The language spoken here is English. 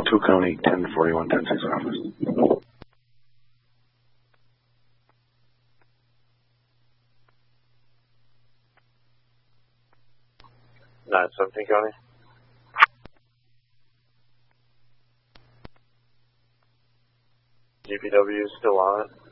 Sioux County, 1041, 106 office. 917 County. GPW is still on it.